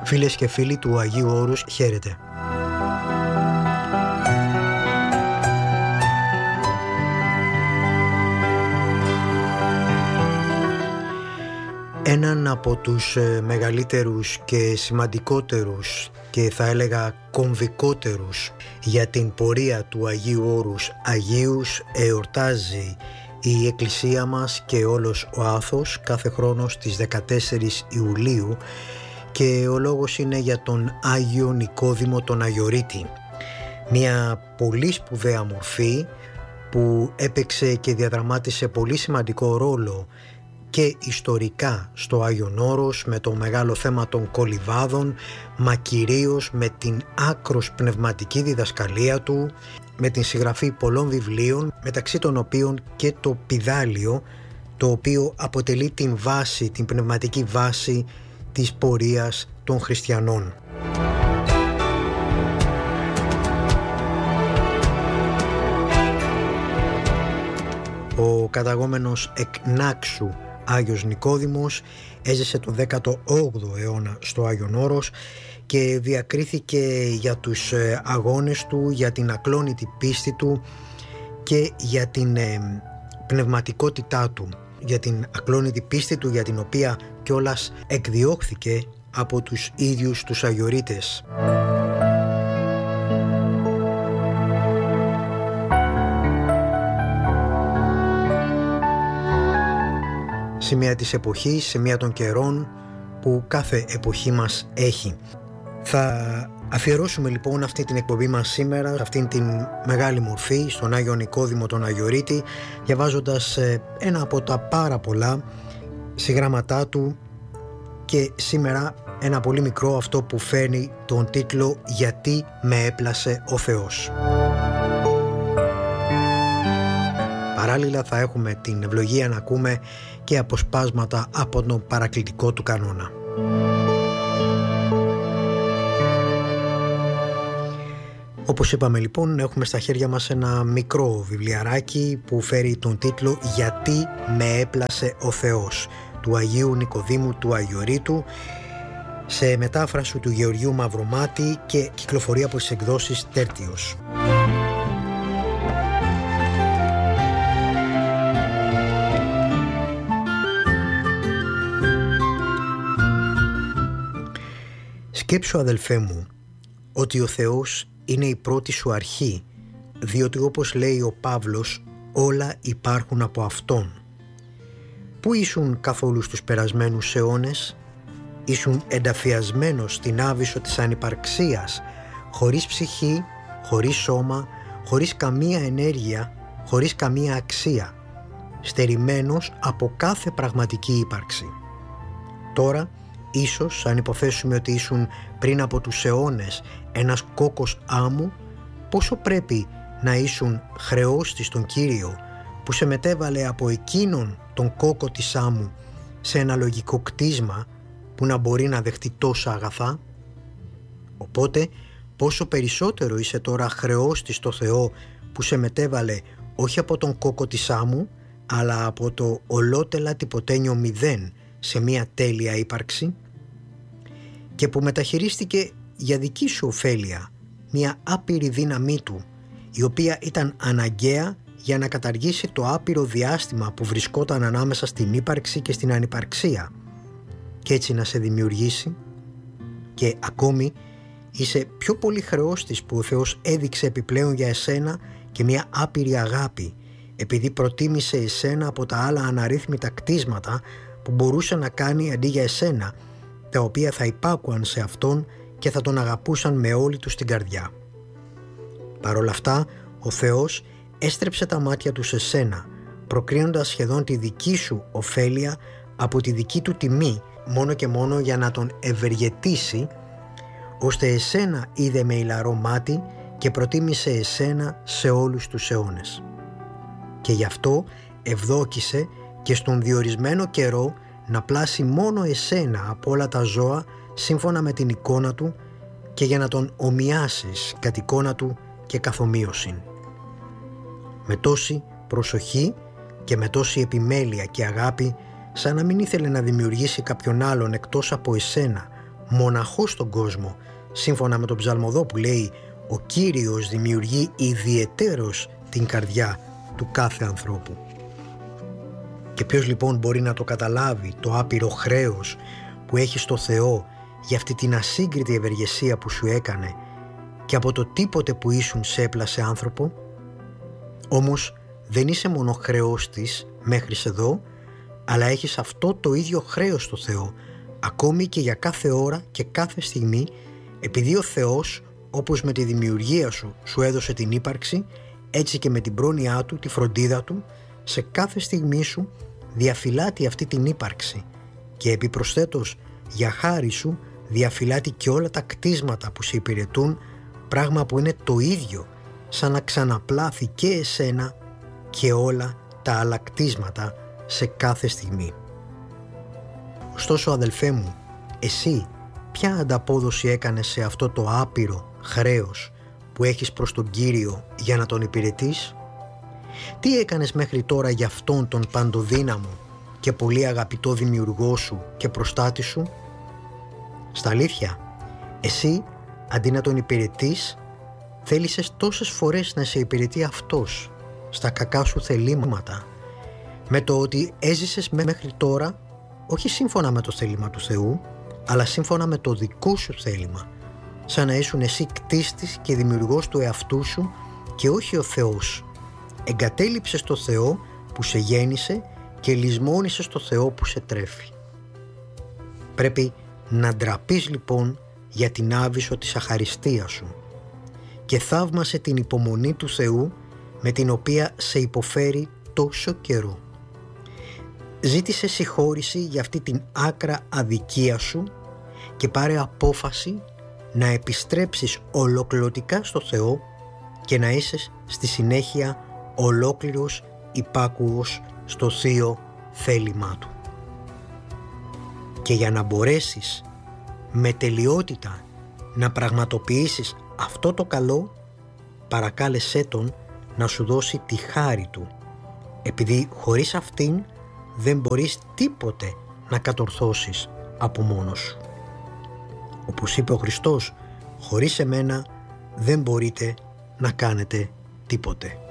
Φίλες και φίλοι του Αγίου Όρους, χαίρετε. Έναν από τους μεγαλύτερους και σημαντικότερους και θα έλεγα κομβικότερους για την πορεία του Αγίου Όρους Αγίους εορτάζει η Εκκλησία μας και όλος ο Άθος κάθε χρόνο στις 14 Ιουλίου και ο λόγος είναι για τον Άγιο Νικόδημο τον Αγιορείτη. Μια πολύ σπουδαία μορφή που έπαιξε και διαδραμάτισε πολύ σημαντικό ρόλο και ιστορικά στο Άγιον Όρος με το μεγάλο θέμα των κολυβάδων, μα κυρίως με την άκρος πνευματική διδασκαλία του, με την συγγραφή πολλών βιβλίων, μεταξύ των οποίων και το Πηδάλιο, το οποίο αποτελεί την βάση, την πνευματική βάση της πορείας των χριστιανών. Ο καταγόμενος εκ Νάξου Άγιος Νικόδημος έζησε το 18ο αιώνα στο Άγιον Όρος και διακρίθηκε για τους αγώνες του, για την ακλόνητη πίστη του και για την πνευματικότητά του, για την ακλόνητη πίστη του, για την οποία κιόλας εκδιώχθηκε από τους ίδιους τους Αγιορείτες. Σημεία της εποχής, σημεία των καιρών που κάθε εποχή μας έχει. Θα αφιερώσουμε λοιπόν αυτή την εκπομπή μας σήμερα, αυτήν την μεγάλη μορφή, στον Άγιο Νικόδημο τον Αγιορείτη, διαβάζοντας ένα από τα πάρα πολλά συγγράμματά του και σήμερα ένα πολύ μικρό, αυτό που φέρνει τον τίτλο «Γιατί με έπλασε ο Θεός». Παράλληλα θα έχουμε την ευλογία να ακούμε και αποσπάσματα από τον παρακλητικό του κανόνα. Όπως είπαμε λοιπόν, έχουμε στα χέρια μας ένα μικρό βιβλιαράκι που φέρει τον τίτλο «Γιατί με έπλασε ο Θεός» του Αγίου Νικοδήμου του Αγιορείτου, σε μετάφραση του Γεωργίου Μαυρομάτη και κυκλοφορεί από τις εκδόσεις Τέρτιος. Σκέψου, αδελφέ μου, ότι ο Θεός είναι η πρώτη σου αρχή, διότι όπως λέει ο Παύλος, όλα υπάρχουν από Αυτόν. Πού ήσουν καθόλου στους περασμένους αιώνες? Ήσουν ενταφιασμένος στην άβυσσο της ανυπαρξίας, χωρίς ψυχή, χωρίς σώμα, χωρίς καμία ενέργεια, χωρίς καμία αξία, στερημένος από κάθε πραγματική ύπαρξη. Τώρα, ίσως αν υποθέσουμε ότι ήσουν πριν από τους αιώνες ένας κόκκος άμμου, πόσο πρέπει να ήσουν χρεώστη στον Κύριο που σε μετέβαλε από εκείνον τον κόκκο της άμμου σε ένα λογικό κτίσμα που να μπορεί να δεχτεί τόσα αγαθά? Οπότε πόσο περισσότερο είσαι τώρα χρεώστη στο Θεό που σε μετέβαλε όχι από τον κόκκο της άμμου, αλλά από το ολότελα τυποτένιο μηδέν σε μια τέλεια ύπαρξη, και που μεταχειρίστηκε για δική σου ωφέλεια μια άπειρη δύναμή του, η οποία ήταν αναγκαία για να καταργήσει το άπειρο διάστημα που βρισκόταν ανάμεσα στην ύπαρξη και στην ανυπαρξία, και έτσι να σε δημιουργήσει. Και ακόμη είσαι πιο πολύ χρεώστης που ο Θεός έδειξε επιπλέον για εσένα και μια άπειρη αγάπη, επειδή προτίμησε εσένα από τα άλλα αναρρύθμιτα κτίσματα που μπορούσε να κάνει αντί για εσένα, τα οποία θα υπάκουαν σε Αυτόν και θα Τον αγαπούσαν με όλη τους την καρδιά. Παρ' όλα αυτά, ο Θεός έστρεψε τα μάτια του σε σένα, προκρίνοντας σχεδόν τη δική σου ωφέλεια από τη δική του τιμή, μόνο και μόνο για να Τον ευεργετήσει, ώστε εσένα είδε με ηλαρό μάτι και προτίμησε εσένα σε όλους τους αιώνες. Και γι' αυτό ευδόκησε και στον διορισμένο καιρό να πλάσει μόνο εσένα από όλα τα ζώα σύμφωνα με την εικόνα του και για να τον ομοιάσεις κατ' εικόνα του και καθομοίωσιν. Με τόση προσοχή και με τόση επιμέλεια και αγάπη, σαν να μην ήθελε να δημιουργήσει κάποιον άλλον εκτός από εσένα, μοναχός στον κόσμο, σύμφωνα με τον Ψαλμοδό που λέει «Ο Κύριος δημιουργεί ιδιαιτέρως την καρδιά του κάθε ανθρώπου». Και ποιος λοιπόν μπορεί να το καταλάβει το άπειρο χρέος που έχει στο Θεό για αυτή την ασύγκριτη ευεργεσία που σου έκανε και από το τίποτε που ήσουν σε έπλασε άνθρωπο? Όμως δεν είσαι μόνο χρεός της μέχρι εδώ, αλλά έχεις αυτό το ίδιο χρέος στο Θεό, ακόμη και για κάθε ώρα και κάθε στιγμή, επειδή ο Θεός, όπως με τη δημιουργία σου έδωσε την ύπαρξη, έτσι και με την πρόνοιά Του, τη φροντίδα Του, σε κάθε στιγμή σου διαφυλάτει αυτή την ύπαρξη και επιπροσθέτως για χάρη σου διαφυλάτει και όλα τα κτίσματα που σε υπηρετούν, πράγμα που είναι το ίδιο σαν να ξαναπλάθει και εσένα και όλα τα άλλα κτίσματα σε κάθε στιγμή. Ωστόσο, αδελφέ μου, εσύ ποια ανταπόδοση έκανες σε αυτό το άπειρο χρέος που έχεις προς τον Κύριο για να τον υπηρετείς? Τι έκανες μέχρι τώρα για αυτόν τον παντοδύναμο και πολύ αγαπητό δημιουργό σου και προστάτη σου? Στα αλήθεια, εσύ αντί να τον υπηρετείς, θέλησες τόσες φορές να σε υπηρετεί αυτός στα κακά σου θελήματα, με το ότι έζησες μέχρι τώρα όχι σύμφωνα με το θέλημα του Θεού, αλλά σύμφωνα με το δικό σου θέλημα, σαν να ήσουν εσύ κτίστης και δημιουργός του εαυτού σου και όχι ο Θεός. Εγκατέλειψες το Θεό που σε γέννησε και λησμόνησες το Θεό που σε τρέφει. Πρέπει να ντραπείς λοιπόν για την άβυσσο της αχαριστίας σου και θαύμασε την υπομονή του Θεού με την οποία σε υποφέρει τόσο καιρό. Ζήτησε συγχώρηση για αυτή την άκρα αδικία σου και πάρε απόφαση να επιστρέψεις ολοκληρωτικά στο Θεό και να είσαι στη συνέχεια ολόκληρος υπάκουος στο θείο θέλημά Του. Και για να μπορέσεις με τελειότητα να πραγματοποιήσεις αυτό το καλό, παρακάλεσέ Τον να σου δώσει τη χάρη Του, επειδή χωρίς αυτήν δεν μπορείς τίποτε να κατορθώσεις από μόνος σου. Όπως είπε ο Χριστός, χωρίς εμένα δεν μπορείτε να κάνετε τίποτε.